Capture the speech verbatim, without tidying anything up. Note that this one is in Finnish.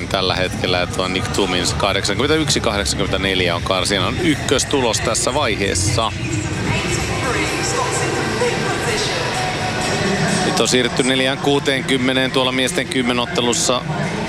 tällä hetkellä, että on Nick Tummins kahdeksankymmentäyksi kahdeksankymmentäneljä on karsinan ykköstulos tässä vaiheessa. Nyt on siirrytty neljään kuuteenkymmeneen tuolla miesten kymmenottelussa.